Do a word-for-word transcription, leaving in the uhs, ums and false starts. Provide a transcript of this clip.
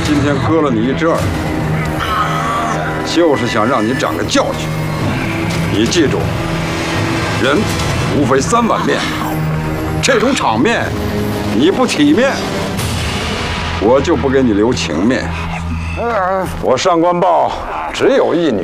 今天割了你一只耳，就是想让你长个教训。你记住，人无非三碗面，这种场面你不体面，我就不给你留情面。我上官豹只有一女。